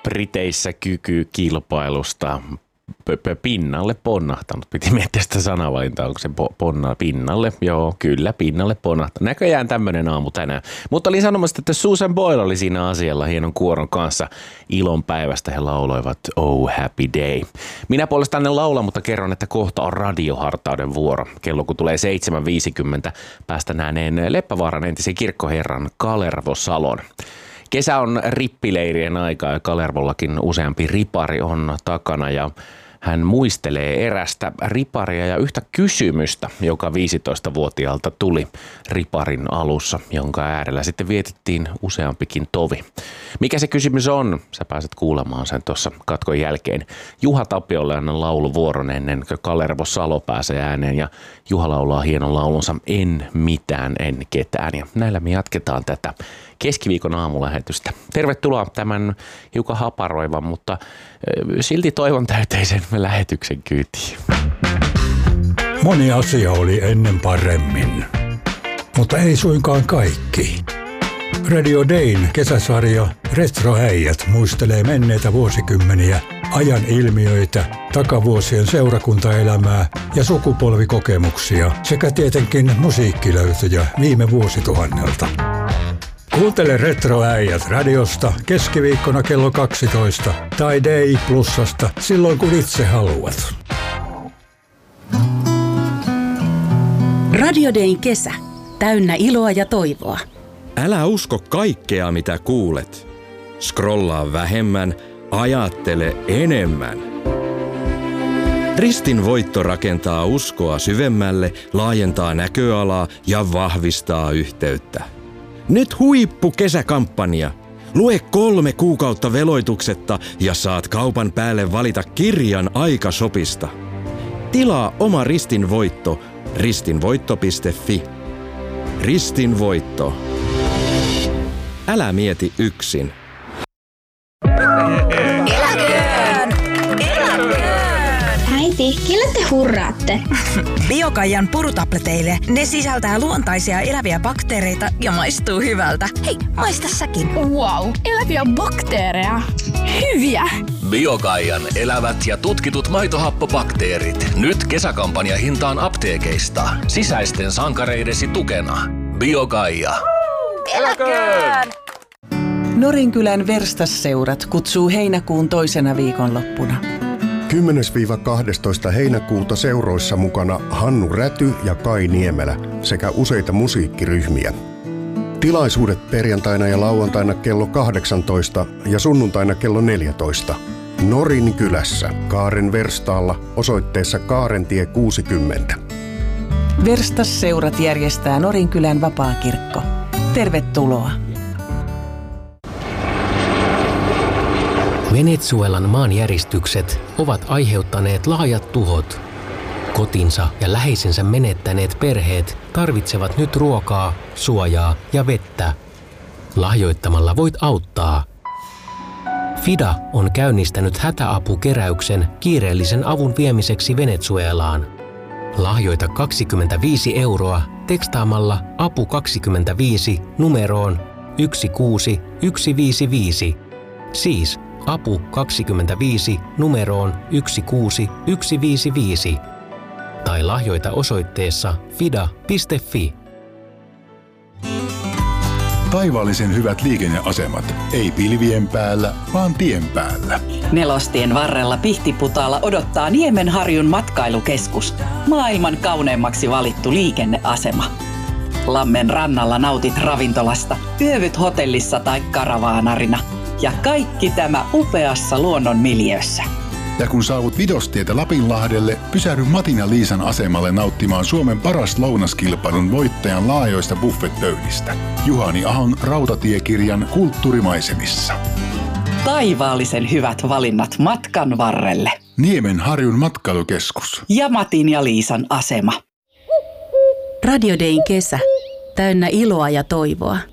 Briteissä kykykilpailusta pinnalle ponnahtanut. Piti miettiä sitä sanavalintaa, onko se pinnalle? Joo, kyllä, pinnalle ponnahtanut. Näköjään tämmöinen aamu tänään. Mutta olin sanomassa, että Susan Boyle oli siinä asialla hienon kuoron kanssa ilon päivästä. He lauloivat Oh Happy Day. Minä puolestaan en laula, mutta kerron, että kohta on radiohartauden vuoro. Kello kun tulee 7.50, päästän ääneen Leppävaaran entisen kirkkoherran Kalervo Salon. Kesä on rippileirien aika ja Kalervollakin useampi ripari on takana ja hän muistelee erästä riparia ja yhtä kysymystä, joka 15-vuotiaalta tuli riparin alussa, jonka äärellä sitten vietettiin useampikin tovi. Mikä se kysymys on? Sä pääset kuulemaan sen tuossa katkon jälkeen. Juha Tapiolle annan lauluvuoron ennen kuin Kalervo Salo pääsee ääneen ja Juha laulaa hienon laulunsa En mitään, en ketään. Ja näillä me jatketaan tätä keskiviikon aamulähetystä. Tervetuloa tämän hiukan haparoivan, mutta silti toivon täyteisen lähetyksen kyytiin. Moni asia oli ennen paremmin, mutta ei suinkaan kaikki. Radio Dayn kesäsarja Retroäijät muistelee menneitä vuosikymmeniä, ajan ilmiöitä, takavuosien seurakuntaelämää ja sukupolvikokemuksia sekä tietenkin musiikkilöytöjä viime vuosituhannelta. Kuuntele Retroäijät radiosta keskiviikkona kello 12 tai Day Plusasta silloin kun itse haluat. Radio Dayn kesä. Täynnä iloa ja toivoa. Älä usko kaikkea, mitä kuulet. Scrollaa vähemmän, ajattele enemmän. Ristin voitto rakentaa uskoa syvemmälle, laajentaa näköalaa ja vahvistaa yhteyttä. Nyt huippukesäkampanja. Lue 3 kuukautta veloituksetta ja saat kaupan päälle valita kirjan aikasopista. Tilaa oma Ristin voitto ristinvoitto.fi. Ristin voitto. Älä mieti yksin. Eläköön! Äiti, kelle te hurraatte? Biokaijan purutableteille. Ne sisältää luontaisia eläviä bakteereita ja maistuu hyvältä. Hei, maista säkin. Wow, eläviä bakteereja. Hyviä! Biokaijan elävät ja tutkitut maitohappobakteerit. Nyt kesäkampanja hintaan apteekeista. Sisäisten sankareidesi tukena. Biokaija. Eläköön! Norinkylän verstasseurat kutsuu heinäkuun toisena viikonloppuna. 10-12 heinäkuuta seuroissa mukana Hannu Räty ja Kai Niemelä sekä useita musiikkiryhmiä. Tilaisuudet perjantaina ja lauantaina kello 18 ja sunnuntaina kello 14. Norinkylässä, Kaaren verstaalla, osoitteessa Kaarentie 60. Verstasseurat järjestää Norinkylän vapaakirkko. Tervetuloa! Venezuelan maanjäristykset ovat aiheuttaneet laajat tuhot. Kotinsa ja läheisensä menettäneet perheet tarvitsevat nyt ruokaa, suojaa ja vettä. Lahjoittamalla voit auttaa. FIDA on käynnistänyt hätäapukeräyksen kiireellisen avun viemiseksi Venezuelaan. Lahjoita 25 € tekstaamalla apu 25 numeroon 16155. Siis apu 25 numeroon 16155 tai lahjoita osoitteessa fida.fi. Taivaallisen hyvät liikenneasemat. Ei pilvien päällä, vaan tien päällä. Nelostien varrella Pihtiputaalla odottaa Niemenharjun matkailukeskus. Maailman kauneimmaksi valittu liikenneasema. Lammen rannalla nautit ravintolasta, yövyt hotellissa tai karavaanarina. Ja kaikki tämä upeassa luonnonmiljöössä. Ja kun saavut Vidostietä Lapinlahdelle, pysähdy Matin ja Liisan asemalle nauttimaan Suomen paras lounaskilpailun voittajan laajoista buffetpöydistä. Juhani Ahon rautatiekirjan Kulttuurimaisemissa. Taivaallisen hyvät valinnat matkan varrelle. Niemenharjun matkailukeskus. Ja Matin ja Liisan asema. Radio Dayn kesä. Täynnä iloa ja toivoa.